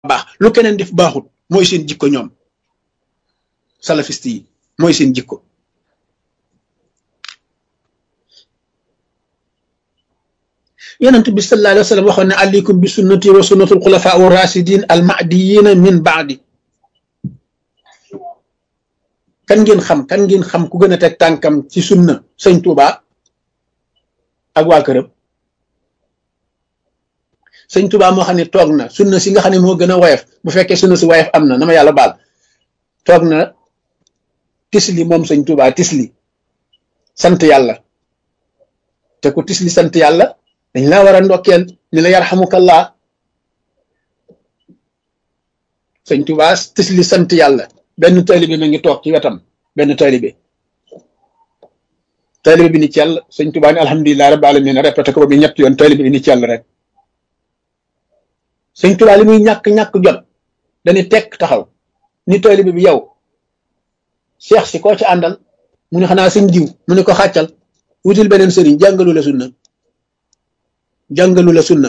baax lu keneen def baaxut mooy seen jikko ñoom salafiste yi mooy seen jikko yonent bi sallallahu alayhi wa sallam waxoon ne aleykum bi sunnati wa sunnatul xulafaa wa rasidin al mahdiyina min baadi kan ngeen xam ku gën a teg tànkam ci sunna sëñ Tuuba ak waa këram sëñ Tuuba moo xam ne toog na sunna si nga xam ne moo gën a woyof bu fekkee sunna si woyof am na ma yàlla baal toog na tisli moom sëñ Tuuba tisli sant yàlla te ku tisli sant yàlla dañ laa war a ndokkeel ni la yarhamukallah sëñ Tuuba tisli sant yàlla benn taalibe mi ngi toog ci wetam benn taalibe bi ni ci yàlla sëñ Tuuba ni alhamdulilah rabbil alamin répété ko ba muy ñett yoon taalibe bi ni ci yàlla rek sëñ Tuuba li muy ñàkk jot dañuy tekk taxaw ni taalibe bi yow seex si koo ci àndal mu ne xanaa sëñ diw mu ne ko xàccal wutil beneen sëriñ jàngalu la sunna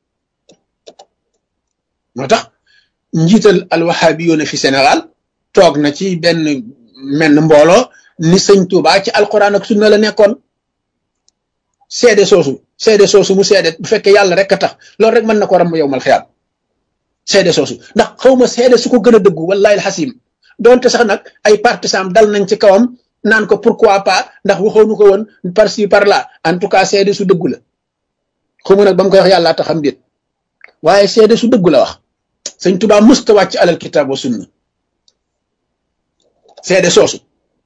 moo tax njiital alwahabiyuuna fi Sénégal toog na ci benn menn mbooloo ni sëñ Tuuba ci alquran ak sunna la nekkoon seede soosu mu seede bu fekkee yàlla rek a tax loolu rek mën na ko ram yow mal xiyaam seede soosu ndax xawma seede su ko gën a dëggu wallahi alxasim doonte sax nag ay partisans dal nañ ci kawam naan ko pourquoi pas ndax waxoonu ko woon par ci par là en tout cas seede su dëggu la xawma nag ba mu koy wax yàlla taxam déet waaye seede su dëggu la wax sëñ Tuuba musta wàcc alal kitaab wa sunna seede soosu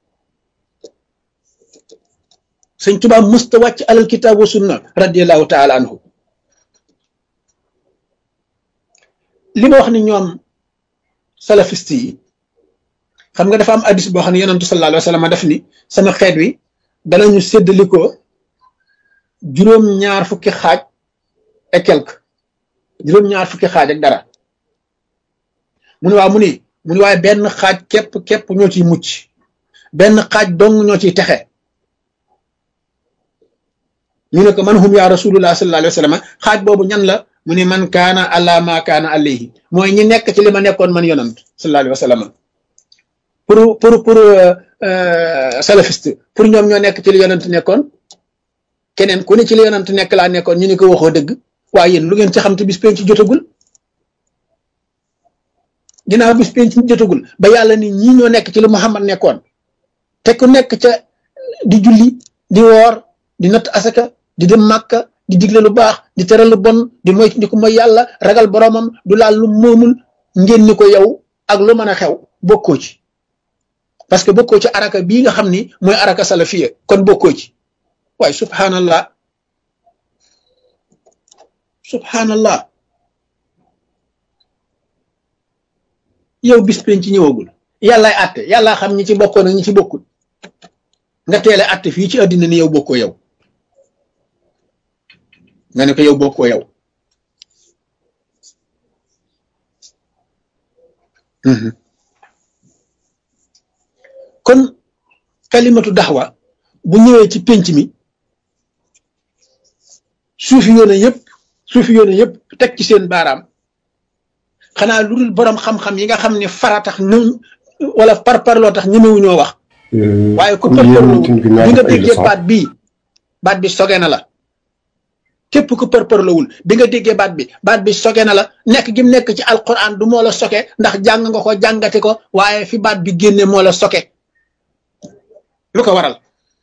sëñ Tuuba musta wàcc alal kitaab wa sunna radiallahu taala anhu li ma wax ni ñoom salafiste yi xam nga dafa am hadis boo xam ne yonentu sallallahu alayhi wa sallam def ni sama xeet wi danañu séddalikoo juróom-ñaar fukki xaaj et quelque juróom-ñaar fukki xaaj ak dara mu ne waaw mu ni waaye benn xaaj képp ñoo ciy mucc benn xaaj dong ñoo ciy texe ñu ne ko man hum ya rasulullah sallallahu alayhi wa sallam xaaj boobu ñan la mu ne man kaana ala ma kaana alayhi mooy ñi nekk ci li ma nekkoon man yonant sallallahu alayhi wa sallam pour salafiste pour ñoom ñoo nekk ci li yonant nekkoon keneen ku ne ci li yonant nekk laa nekkoon ñu ne ko waxoo dëgg waaye yéen lu ngeen ci xam te bis penc ci jotagul ginnaaw bis penc ci jotagul ba yàlla ni ñii ñoo nekk ci li Muhammad nekkoon te ku nekk ca di julli di woor di natt asaka di dem Màkka di digle lu baax di tere lu bon di moy di ko mooy yàlla ragal boromam du laal lu moomul ngeen ni ko yow ak lu mën a xew bokkoo ci parce que bokkoo ci araka bii nga xam ni mooy araka salafiya kon bokkoo ci waaye subhanallah yow bis penc ci ñëwagul yàllaay àtte yàllaa xam ñi ci bokkoon ak ñi ci bokkul nga teele àtte fii ci àddina ni yow bokkoo yow nga ne ko yow bokkoo yow kon kalimatu daxwa bu ñëwee ci penc mi suufi yoone yëpp teg ci seen baaraam xanaa lu dul borom xam-xam yi nga xam ne faratax ñu wala parparloo tax ñemewuñoo wax waaye ku parparloo bi nga déggee baat bi soge na la képp ku parparlowul bi nga déggee baat bi soge na la nekk gi mu nekk ci alquran du moo la soke ndax jàng nga ko jàngate ko waaye fi baat bi génne moo la soke lu ko waral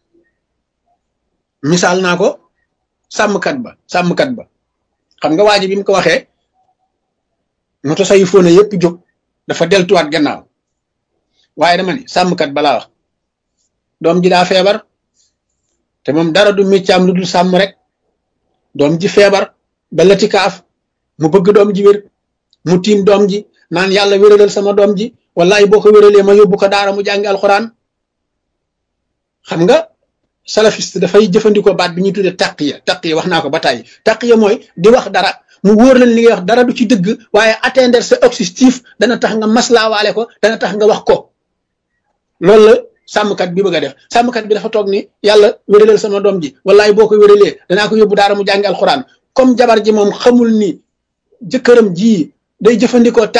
misaal naa ko sàmmkat ba xam nga waa ji bi mu ko waxee moto sayu fóona yëpp jóg dafa deltuwaat gannaaw waaye dama ni sàmmkat balaa wax doom ji daa feebar te moom dara du méccaam lu dul sàmm rek doom ji feebar ba lati kaaf mu bëgg doom ji wér mu tiim doom ji naan yàlla wéralal sama doom ji wallahi boo ko wéralee ma yóbbu ko daara mu jàngi alxuraan xam nga salafiste dafay jëfandikoo baat bi ñuy tuddee taqiya wax naa ko ba tàyyi taqiya mooy di wax dara mu wóor leen li ngay wax dara du ci dëgg waaye atteindre sa objectif dana tax nga maslaawaale ko dana tax nga wax ko loolu la sàmmkat bi bëgg a def sàmmkat bi dafa toog ni yàlla wéralal sama doom ji wallahi boo ko wéralee danaa ko yóbbu daara mu jàngi alxuraan comme jabar ji moom xamul ni jëkkëram ji day jëfandikoo